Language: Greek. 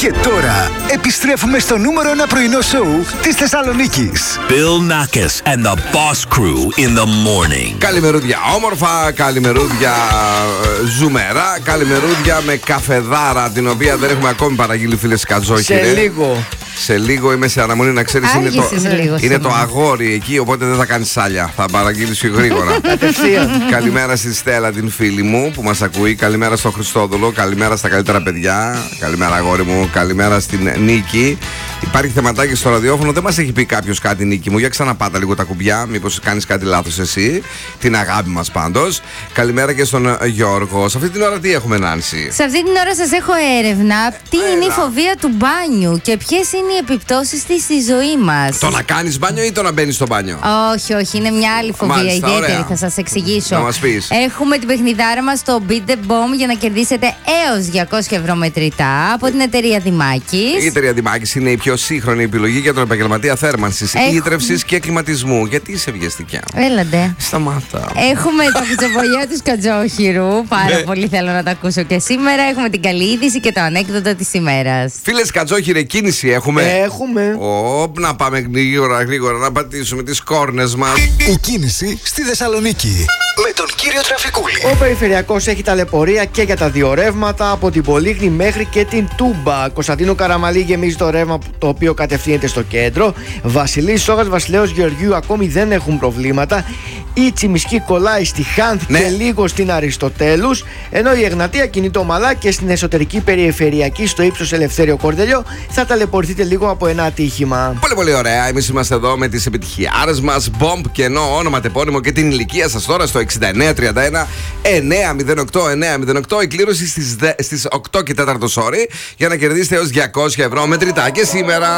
Και τώρα επιστρέφουμε στο νούμερο 1 πρωινό σοου της Θεσσαλονίκης. Bill Nackis and the Boss Crew in the morning. Καλημερούδια όμορφα, καλημερούδια ζουμερά, καλημερούδια με καφεδάρα, την οποία δεν έχουμε ακόμη παραγγείλει, φίλε Κατζόχυρε. Σε λίγο είμαι σε αναμονή, να ξέρεις. Είναι το αγόρι εκεί, οπότε δεν θα κάνεις σάλια. Θα παραγγείλεις πιο γρήγορα. Καλημέρα στη Στέλλα, την φίλη μου που μας ακούει. Καλημέρα στο Χριστόδουλο. Καλημέρα στα καλύτερα παιδιά. Καλημέρα, αγόρι μου. Καλημέρα στην Νίκη. Υπάρχει θεματάκι στο ραδιόφωνο. Δεν μας έχει πει κάποιος κάτι, Νίκη μου. Για ξαναπάτα λίγο τα κουμπιά. Μήπως κάνεις κάτι λάθος εσύ. Την αγάπη μας πάντως. Καλημέρα και στον Γιώργο. Σε αυτή την ώρα τι έχουμε, Νάνση? Σε αυτή την ώρα σας έχω έρευνα. Τι είναι η φοβία του μπάνιου και ποιες είναι οι επιπτώσεις της στη ζωή μας. Το να κάνεις μπάνιο ή το να μπαίνεις στο μπάνιο? Όχι, είναι μια άλλη φοβία. Μάλιστα, ιδιαίτερη. ωραία. Θα σας εξηγήσω. Να μας πεις. Έχουμε την παιχνιδάρα μας στο Beat the Bomb για να κερδίσετε έως 200 ευρώ μετρητά από την εταιρεία Δημάκης. Η εταιρεία Δημάκης είναι η πιο σύγχρονη επιλογή για τον επαγγελματία θέρμανσης, ίδρευσης και κλιματισμού. Γιατί είσαι βιαστικιά? Έλαντε. Σταμάτα. Έχουμε τα κουτσομπολιά του Κατζόχυρου. Πάρα πολύ θέλω να τα ακούσω και σήμερα. Έχουμε την καλή είδηση και το ανέκδοτο της ημέρας. Φίλες Κατζόχυρε, κίνηση έχουμε. Έχουμε. Να πάμε γρήγορα να πατήσουμε τις κόρνες μας. Η κίνηση στη Θεσσαλονίκη με τον κύριο Τραφικούλη. Ο Περιφερειακός έχει ταλαιπωρία και για τα δύο ρεύματα από την Πολύχνη μέχρι και την Τούμπα. Κωνσταντίνου Καραμαλή γεμίζει το ρεύμα το οποίο κατευθύνεται στο κέντρο. Βασιλής Σόγας, Βασιλέως Γεωργίου ακόμη δεν έχουν προβλήματα. Η Τσιμισκή κολλάει στη Χάνθ και λίγο στην Αριστοτέλους. Ενώ η Εγνατία κινείται ομαλά και στην εσωτερική περιφερειακή στο ύψος Ελευθέριο Κορδελιό θα ταλαιπωρηθείτε λίγο από ένα ατύχημα. Πολύ ωραία. Εμείς είμαστε εδώ με τις επιτυχιάρες μας. Bomb και ενώ όνομα, τεπώνυμο και την ηλικία σας τώρα στο 6931 908 908. Η κλήρωση στις 8 και 4 για να κερδίσετε έως 200 ευρώ μετρητά και σήμερα.